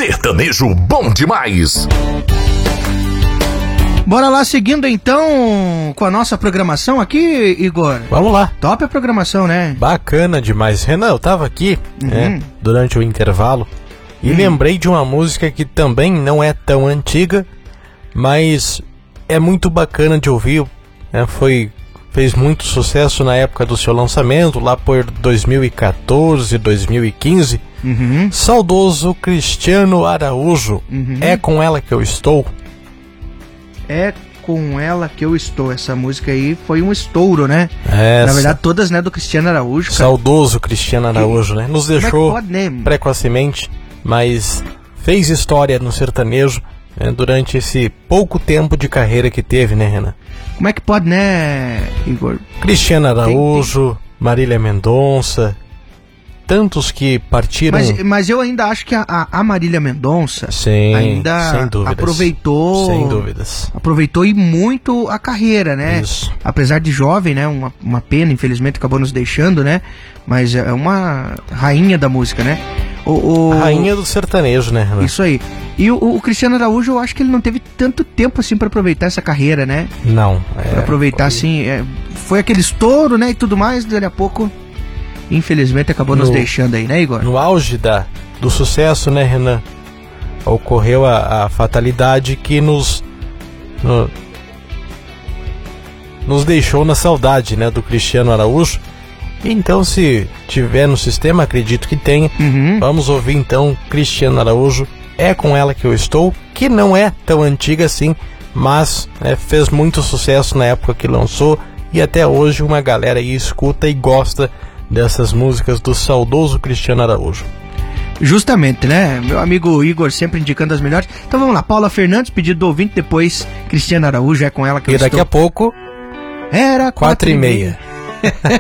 Sertanejo bom demais. Bora lá, seguindo então com a nossa programação aqui, Igor. Vamos lá. Top a programação, né? Bacana demais. Renan, eu tava aqui durante o intervalo e lembrei de uma música que também não é tão antiga, mas é muito bacana de ouvir. Fez muito sucesso na época do seu lançamento, lá por 2014, 2015. Saudoso Cristiano Araújo. É com ela que eu estou. É com ela que eu estou. Essa música aí foi um estouro, né? Na verdade, todas, né, do Cristiano Araújo. Cara. Saudoso Cristiano Araújo, né? Nos deixou precocemente, mas fez história no sertanejo, né, durante esse pouco tempo de carreira que teve, né, Renan? Como é que pode, né, Igor? Cristiano Araújo, Marília Mendonça, tantos que partiram... Mas eu ainda acho que a Marília Mendonça ainda aproveitou... Sem dúvidas. Aproveitou e muito a carreira, né? Isso. Apesar de jovem, né? Uma pena, infelizmente, acabou nos deixando, né? Mas é uma rainha da música, né? Rainha do sertanejo, né, Renan? Isso aí. E o Cristiano Araújo, eu acho que ele não teve tanto tempo assim pra aproveitar essa carreira, né? Não. Pra aproveitar assim... foi aquele estouro, né? E tudo mais, dali a pouco... Infelizmente acabou nos deixando aí, né, Igor? No auge do sucesso, né, Renan? Ocorreu a fatalidade que nos deixou na saudade, né, do Cristiano Araújo. Então, se tiver no sistema, acredito que tenha. Vamos ouvir então Cristiano Araújo. É com ela que eu estou, que não é tão antiga assim, mas fez muito sucesso na época que lançou e até hoje uma galera aí escuta e gosta dessas músicas do saudoso Cristiano Araújo. Justamente, né? Meu amigo Igor sempre indicando as melhores. Então vamos lá, Paula Fernandes, pedido do ouvinte, depois Cristiano Araújo, é com ela que eu estou. E daqui a pouco... Era 4h30.